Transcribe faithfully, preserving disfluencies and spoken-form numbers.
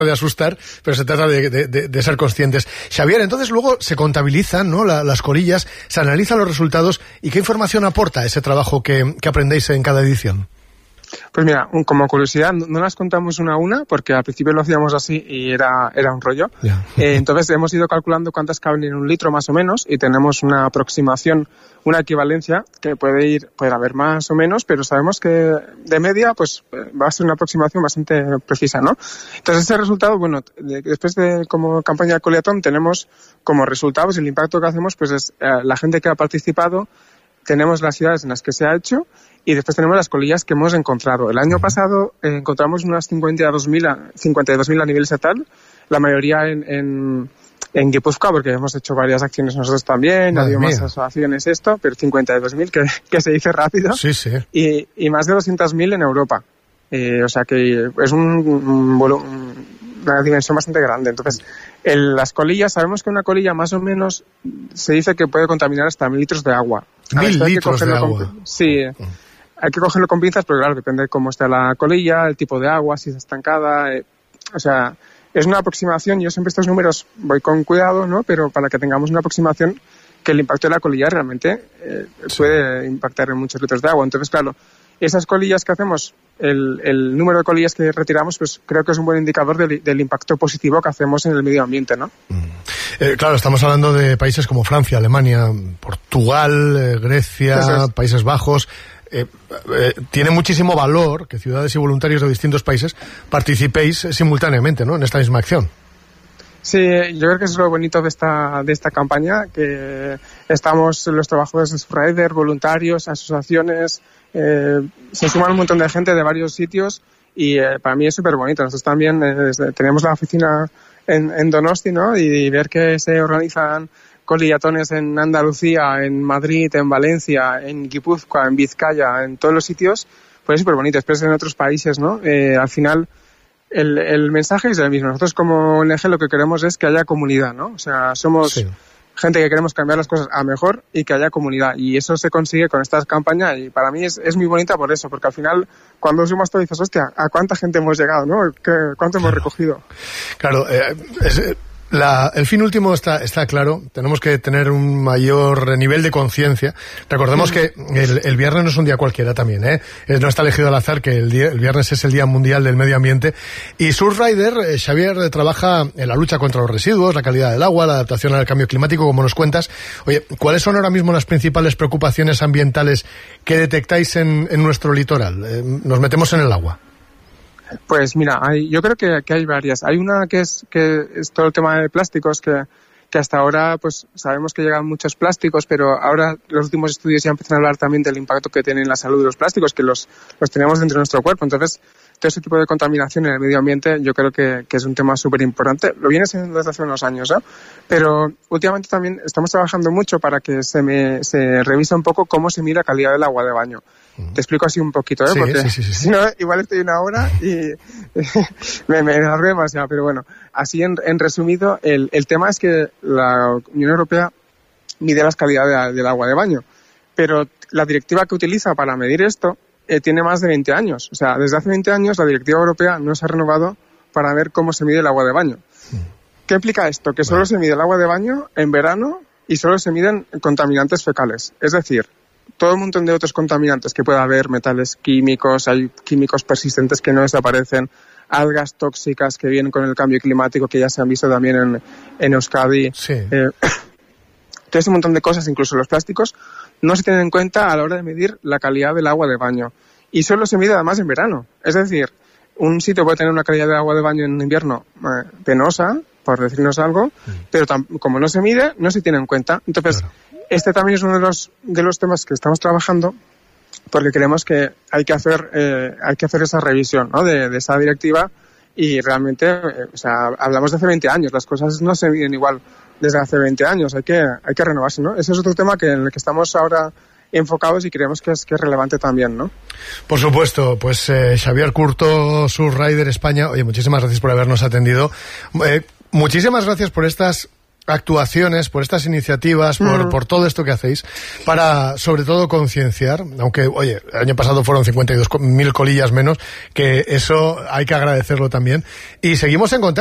de asustar, pero se trata de, de, de, de ser conscientes. Xavier, entonces luego se contabilizan, ¿no?, la, las colillas, se analizan los resultados, ¿y qué información aporta ese trabajo que, que aprendéis en cada edición? Pues mira, como curiosidad, no las contamos una a una, porque al principio lo hacíamos así y era, era un rollo. Yeah. Eh, entonces hemos ido calculando cuántas caben en un litro más o menos y tenemos una aproximación, una equivalencia que puede ir, puede haber más o menos, pero sabemos que de media pues va a ser una aproximación bastante precisa, ¿no? Entonces ese resultado, bueno, de, después de como campaña de Coleatón tenemos como resultados, el impacto que hacemos pues es eh, la gente que ha participado, tenemos las ciudades en las que se ha hecho y después tenemos las colillas que hemos encontrado. El año pasado eh, encontramos unas cincuenta y dos mil a, cincuenta y dos mil a nivel estatal, la mayoría en, en, en Guipúzcoa, porque hemos hecho varias acciones nosotros también, ha habido más asociaciones esto, pero cincuenta y dos mil, que, que se dice rápido, sí, sí. Y, y más de doscientos mil en Europa. Eh, o sea que es un, un, un, una dimensión bastante grande. Entonces, el, las colillas, sabemos que una colilla más o menos se dice que puede contaminar hasta mil litros de agua. Mil litros de agua. Con, sí, uh-huh. Hay que cogerlo con pinzas, pero claro, depende de cómo está la colilla, el tipo de agua, si está estancada. Eh, o sea, es una aproximación. Yo siempre estos números voy con cuidado, ¿no? Pero para que tengamos una aproximación que el impacto de la colilla realmente eh, sí. puede impactar en muchos litros de agua. Entonces, claro, esas colillas que hacemos, el, el número de colillas que retiramos, pues creo que es un buen indicador del, del impacto positivo que hacemos en el medio ambiente, ¿no? Mm. Eh, claro, estamos hablando de países como Francia, Alemania, Portugal, eh, Grecia, Países Bajos. Eh, eh, tiene muchísimo valor que ciudades y voluntarios de distintos países participéis simultáneamente, ¿no?, en esta misma acción. Sí, yo creo que eso es lo bonito de esta de esta campaña, que estamos los trabajadores de Surrider, voluntarios, asociaciones, eh, se suman un montón de gente de varios sitios y eh, para mí es súper bonito. Nosotros también eh, tenemos la oficina en, en Donosti, ¿no?, y ver que se organizan colillatones en Andalucía, en Madrid, en Valencia, en Guipúzcoa, en Vizcaya, en todos los sitios, pues es súper bonito. Después en otros países, ¿no? Eh, al final, el, el mensaje es el mismo. Nosotros como O N G lo que queremos es que haya comunidad, ¿no? O sea, somos sí. gente que queremos cambiar las cosas a mejor y que haya comunidad. Y eso se consigue con esta campaña y para mí es, es muy bonita por eso, porque al final, cuando sumas todo dices, hostia, ¿a cuánta gente hemos llegado, no? ¿Qué, ¿Cuánto hemos recogido? Claro, eh, es... La, el fin último está, está claro. Tenemos que tener un mayor nivel de conciencia. Recordemos que el, el viernes no es un día cualquiera también, ¿eh? No está elegido al azar que el, día, el viernes es el Día Mundial del Medio Ambiente. Y Surrider, eh, Xavier, trabaja en la lucha contra los residuos, la calidad del agua, la adaptación al cambio climático, como nos cuentas. Oye, ¿cuáles son ahora mismo las principales preocupaciones ambientales que detectáis en, en nuestro litoral? Eh, nos metemos en el agua. Pues mira, hay, yo creo que, que hay varias. Hay una que es que es todo el tema de plásticos, que, que hasta ahora pues sabemos que llegan muchos plásticos, pero ahora los últimos estudios ya empiezan a hablar también del impacto que tienen en la salud de los plásticos, que los, los tenemos dentro de nuestro cuerpo. Entonces, todo ese tipo de contaminación en el medio ambiente yo creo que, que es un tema súper importante. Lo viene siendo desde hace unos años, ¿eh? Pero últimamente también estamos trabajando mucho para que se, me, se revise un poco cómo se mide la calidad del agua de baño. Te explico así un poquito, ¿eh? Sí, porque sí, sí, sí. si no, igual estoy una hora y me, me alargo demasiado. Pero bueno, así en, en resumido, el, el tema es que la Unión Europea mide las calidades del agua de baño, pero la directiva que utiliza para medir esto eh, tiene más de veinte años. O sea, desde hace veinte años la directiva europea no se ha renovado para ver cómo se mide el agua de baño. ¿Qué implica esto? Que solo bueno. se mide el agua de baño en verano y solo se miden contaminantes fecales. Es decir, todo un montón de otros contaminantes que pueda haber, metales químicos, hay químicos persistentes que no desaparecen, algas tóxicas que vienen con el cambio climático que ya se han visto también en, en Euskadi. Sí. Eh, todo ese montón de cosas, incluso los plásticos, no se tienen en cuenta a la hora de medir la calidad del agua de baño. Y solo se mide además en verano. Es decir, un sitio puede tener una calidad de agua de baño en invierno eh, penosa, por decirnos algo, mm. pero tam- como no se mide, no se tiene en cuenta. Entonces, claro. Este también es uno de los de los temas que estamos trabajando porque creemos que hay que hacer eh, hay que hacer esa revisión, ¿no?, de, de esa directiva y realmente, eh, o sea, hablamos de hace veinte años, las cosas no se miden igual desde hace veinte años, hay que hay que renovarse, ¿no? Ese es otro tema que en el que estamos ahora enfocados y creemos que es que es relevante también, ¿no? Por supuesto, pues eh, Xavier Curto, Surrider España, oye, muchísimas gracias por habernos atendido. Eh, muchísimas gracias por estas actuaciones, por estas iniciativas, por, mm. por todo esto que hacéis, para sobre todo concienciar, aunque, oye, el año pasado fueron cincuenta y dos mil colillas menos, que eso hay que agradecerlo también. Y seguimos en contacto.